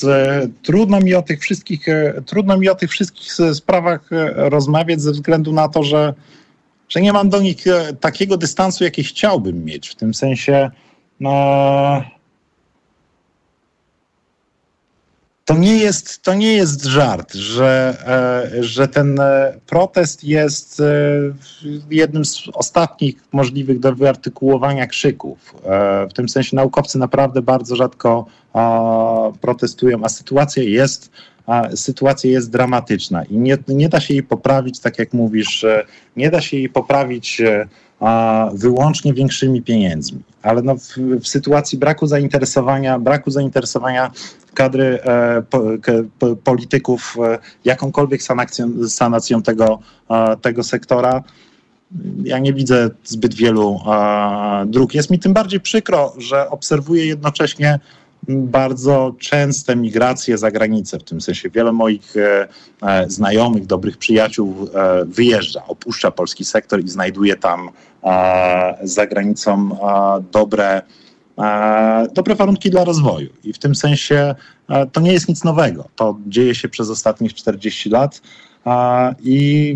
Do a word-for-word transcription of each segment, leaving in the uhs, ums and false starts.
Trudno mi o tych wszystkich, trudno mi o tych wszystkich sprawach rozmawiać ze względu na to, że, że nie mam do nich takiego dystansu, jaki chciałbym mieć. W tym sensie no, to nie jest, to nie jest żart, że, że ten protest jest jednym z ostatnich możliwych do wyartykułowania krzyków. W tym sensie naukowcy naprawdę bardzo rzadko protestują, a sytuacja jest, a sytuacja jest dramatyczna i nie, nie da się jej poprawić, tak jak mówisz, nie da się jej poprawić wyłącznie większymi pieniędzmi. Ale no w, w sytuacji braku zainteresowania, braku zainteresowania kadry e, po, po, polityków e, jakąkolwiek sanacją, sanacją tego, e, tego sektora, ja nie widzę zbyt wielu e, dróg. Jest mi tym bardziej przykro, że obserwuję jednocześnie bardzo częste migracje za granicę. W tym sensie wiele moich e, e, znajomych, dobrych przyjaciół e, wyjeżdża, opuszcza polski sektor i znajduje tam e, za granicą e, dobre, e, dobre warunki dla rozwoju. I w tym sensie e, to nie jest nic nowego. To dzieje się przez ostatnich czterdzieści lat e, i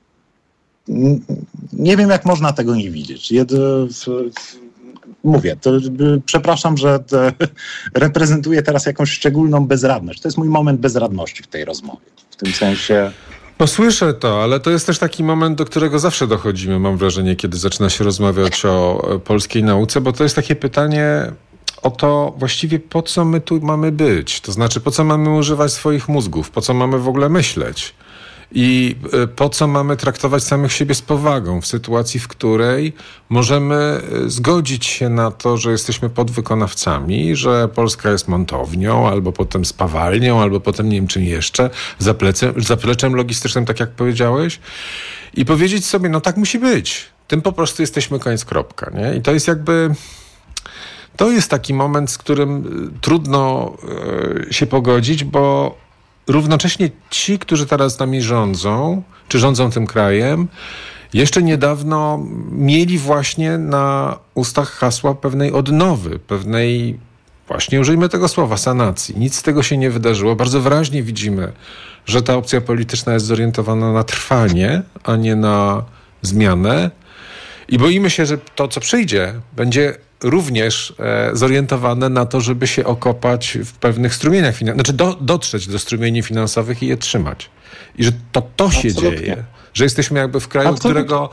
nie wiem, jak można tego nie widzieć. Jed, w, w, Mówię, to, przepraszam, że reprezentuję teraz jakąś szczególną bezradność. To jest mój moment bezradności w tej rozmowie. W tym sensie... No słyszę to, ale to jest też taki moment, do którego zawsze dochodzimy, mam wrażenie, kiedy zaczyna się rozmawiać o polskiej nauce, bo to jest takie pytanie o to właściwie po co my tu mamy być. To znaczy, po co mamy używać swoich mózgów, po co mamy w ogóle myśleć. I po co mamy traktować samych siebie z powagą w sytuacji, w której możemy zgodzić się na to, że jesteśmy podwykonawcami, że Polska jest montownią, albo potem spawalnią, albo potem nie wiem czym jeszcze, zaplecem, zapleczem logistycznym, tak jak powiedziałeś, i powiedzieć sobie, no tak musi być. Tym po prostu jesteśmy koniec, kropka, nie? I to jest jakby... To jest taki moment, z którym trudno yy, się pogodzić, bo równocześnie ci, którzy teraz z nami rządzą, czy rządzą tym krajem, jeszcze niedawno mieli właśnie na ustach hasła pewnej odnowy, pewnej, właśnie użyjmy tego słowa, sanacji. Nic z tego się nie wydarzyło. Bardzo wyraźnie widzimy, że ta opcja polityczna jest zorientowana na trwanie, a nie na zmianę. I boimy się, że to, co przyjdzie, będzie również e, zorientowane na to, żeby się okopać w pewnych strumieniach finansowych, znaczy do, dotrzeć do strumieni finansowych i je trzymać. I że to, to się Absolutnie. dzieje. Że jesteśmy jakby w kraju, Absolutnie. którego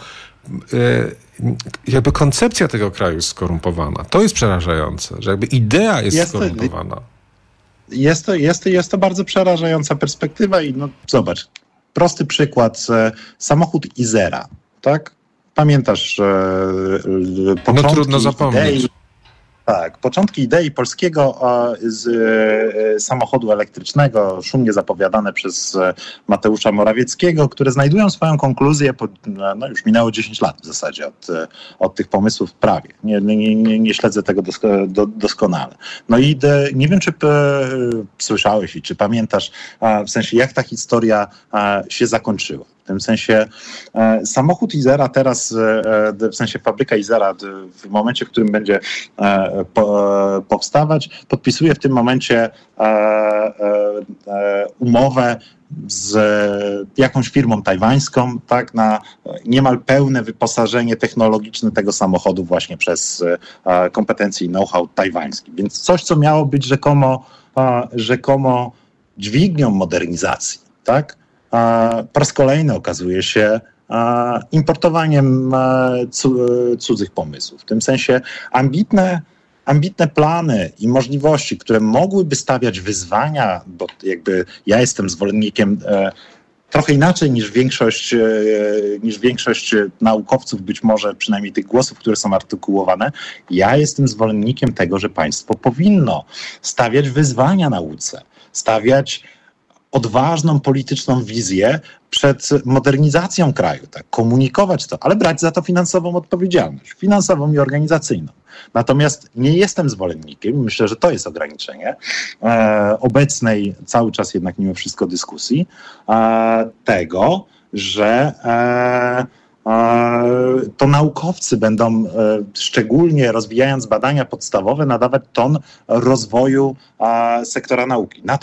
e, jakby koncepcja tego kraju jest skorumpowana. To jest przerażające, że jakby idea jest, jest skorumpowana. Jest to, jest, to, jest to bardzo przerażająca perspektywa i no zobacz, prosty przykład, e, samochód Izera, tak? Pamiętasz e, początki no, trudno zapomnieć. idei, tak, początki idei polskiego e, z, e, samochodu elektrycznego, szumnie zapowiadane przez e, Mateusza Morawieckiego, które znajdują swoją konkluzję, po, no już minęło dziesięć lat w zasadzie od, od tych pomysłów prawie. Nie, nie, nie, nie śledzę tego dosko, do, doskonale. No i de, nie wiem, czy e, słyszałeś i czy pamiętasz, e, w sensie jak ta historia e, się zakończyła. W tym sensie e, samochód Izera teraz, e, w sensie fabryka Izera w momencie, w którym będzie e, po, e, powstawać, podpisuje w tym momencie e, e, umowę z jakąś firmą tajwańską, tak, na niemal pełne wyposażenie technologiczne tego samochodu właśnie przez e, kompetencje i know-how tajwański. Więc coś, co miało być rzekomo, e, rzekomo dźwignią modernizacji, tak, po raz kolejny okazuje się importowaniem cudzych pomysłów. W tym sensie ambitne, ambitne plany i możliwości, które mogłyby stawiać wyzwania, bo jakby ja jestem zwolennikiem trochę inaczej niż większość, niż większość naukowców, być może przynajmniej tych głosów, które są artykułowane. Ja jestem zwolennikiem tego, że państwo powinno stawiać wyzwania nauce, stawiać odważną polityczną wizję przed modernizacją kraju, tak, komunikować to, ale brać za to finansową odpowiedzialność, finansową i organizacyjną. Natomiast nie jestem zwolennikiem, myślę, że to jest ograniczenie e, obecnej cały czas jednak mimo wszystko dyskusji, e, tego, że e, to naukowcy będą, szczególnie rozwijając badania podstawowe, nadawać ton rozwoju sektora nauki.